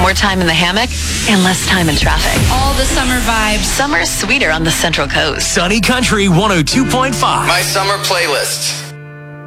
more time in the hammock and less time in traffic. All the summer vibes. Summer's sweeter on the Central Coast. Sunny Country 102.5. My summer playlist.